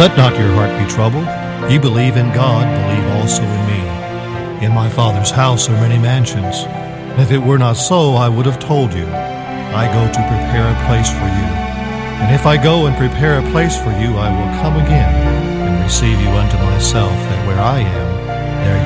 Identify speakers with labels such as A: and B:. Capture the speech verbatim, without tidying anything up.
A: Let not your heart be troubled. Ye believe in God, believe also in me. In my Father's house are many mansions. If it were not so, I would have told you. I go to prepare a place for you. And if I go and prepare a place for you, I will come again and receive you unto myself, that where I am,